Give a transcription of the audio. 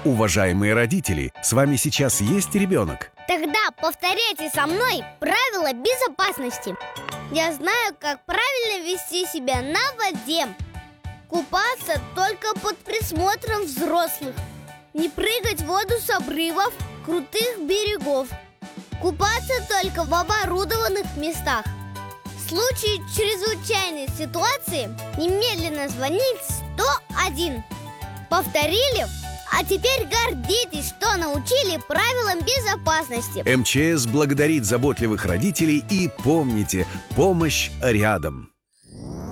Уважаемые родители, с вами сейчас есть ребенок? Тогда повторяйте со мной правила безопасности. Я знаю, как правильно вести себя на воде. Купаться только под присмотром взрослых. Не прыгать в воду с обрывов, крутых берегов. Купаться только в оборудованных местах. В случае чрезвычайной ситуации немедленно звонить 101. Повторили? А теперь гордитесь, что научили правилам безопасности. МЧС благодарит заботливых родителей и помните, помощь рядом.